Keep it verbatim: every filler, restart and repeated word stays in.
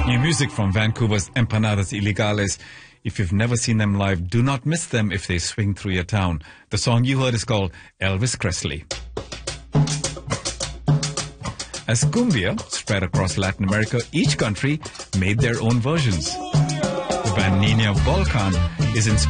New music from Vancouver's Empanadas Ilegales. If you've never seen them live, do not miss them if they swing through your town. The song you heard is called Elvis Presley. As cumbia spread across Latin America, each country made their own versions. The band Nina Volcan is inspired